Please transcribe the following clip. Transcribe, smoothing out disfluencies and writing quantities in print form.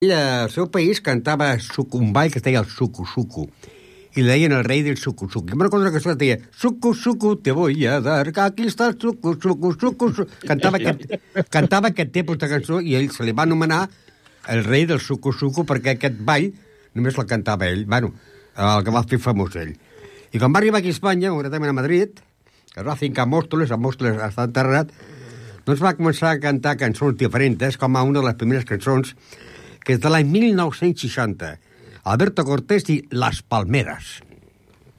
Ell, al seu país, cantava un ball que es deia el sucu-sucu, i le deien el rei del sucu-sucu. Jo me'n recordo una cançó que deia sucu-sucu, te voy a dar, que aquí està el sucu-sucu. Cantava aquest tipus de cançó i ell se li va anomenar el rei del sucu-sucu perquè aquest ball només el cantava ell. Bueno, el que va fer famós ell. I quan va arribar aquí a Espanya, concretament a Madrid, que es va fincar a Mòstoles està enterrat, doncs va començar a cantar cançons diferents, com a una de les primeres cançons, que és de l'any 1960. Alberto Cortés i Las Palmeras.